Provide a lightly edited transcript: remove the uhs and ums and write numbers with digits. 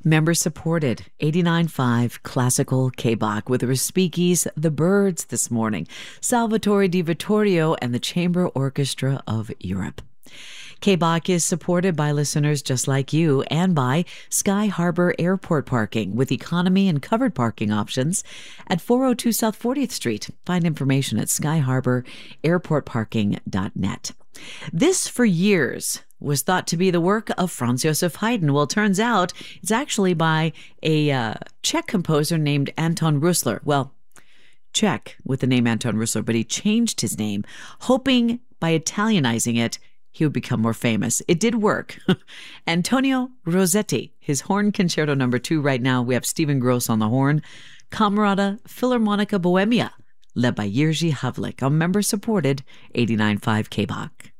Member-supported 89.5 Classical K-Bach with Respighi's The Birds this morning, Salvatore Di Vittorio and the Chamber Orchestra of Europe. K-Bach is supported by listeners just like you and by Sky Harbor Airport Parking with economy and covered parking options at 402 South 40th Street. Find information at skyharbor.airportparking.net. This, for years, was thought to be the work of Franz Joseph Haydn. Well, it turns out it's actually by a Czech composer named Anton Rüssler. Well, Czech with the name Anton Rüssler, but he changed his name, hoping by Italianizing it, he would become more famous. It did work. Antonio Rossetti, his Horn Concerto No. 2 right now. We have Stephen Gross on the horn. Camerata Philharmonica Bohemia, led by Jerzy Havlik, a member-supported 89.5 K-Bach.